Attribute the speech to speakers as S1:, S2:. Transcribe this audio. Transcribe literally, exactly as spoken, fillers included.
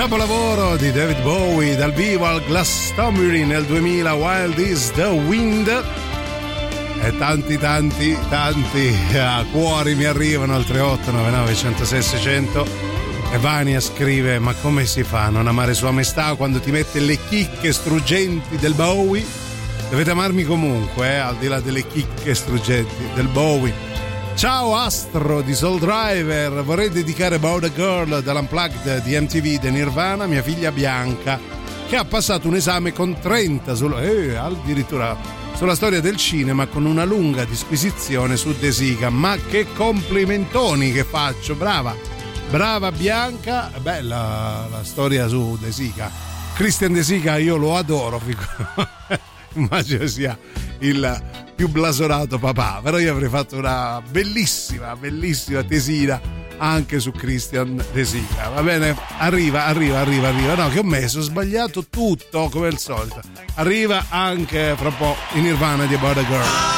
S1: Capolavoro di David Bowie dal vivo al Glastonbury nel duemila, Wild is the Wind. E tanti tanti tanti ah, cuori mi arrivano al tre otto nove nove uno zero sei sei zero zero. E Vania scrive: ma come si fa a non amare Sua Maestà quando ti mette le chicche struggenti del Bowie? Dovete amarmi comunque, eh, al di là delle chicche struggenti del Bowie. Ciao Astro di Soul Driver, vorrei dedicare About a Girl dall'Unplugged di M T V di Nirvana a mia figlia Bianca, che ha passato un esame con trenta sul, eh, addirittura sulla storia del cinema, con una lunga disquisizione su De Sica. Ma che complimentoni che faccio, brava, brava Bianca, bella la storia su De Sica. Christian De Sica io lo adoro, immagino sia il più blasonato papà, però io avrei fatto una bellissima bellissima tesina anche su Christian De Sica. Va bene, arriva arriva arriva arriva no, che ho messo, ho sbagliato tutto come al solito. Arriva anche fra un po' in Nirvana di About a Girl.